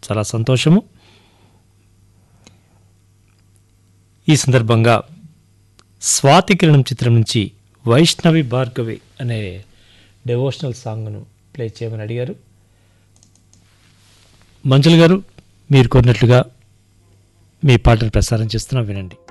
చాలా సంతోషము. ఈ సందర్భంగా స్వాతి కిరణం చిత్రం నుంచి వైష్ణవి భార్గవి అనే డెవోషనల్ సాంగ్ను ప్లే చేయమని అడిగారు. మంజుల గారు, మీరు కోరినట్లుగా మీ పాటను ప్రసారం చేస్తున్నాం, వినండి.